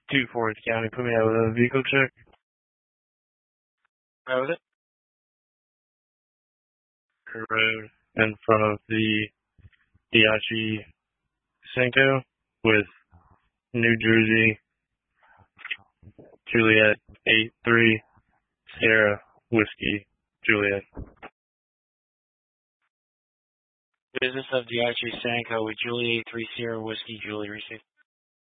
2 Forest County. Put me out with a vehicle check. Right with it. Road in front of the Diachi Cinco with New Jersey Juliet 83 Sierra Whiskey Juliet. Business of Diachi Sanko with Juliet 3 Sierra Whiskey Julie received.